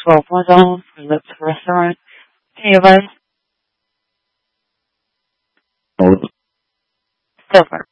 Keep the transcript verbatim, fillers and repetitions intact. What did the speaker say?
Maxwell Brazil from Lips Restaurant. Can you advise? Oh, So far.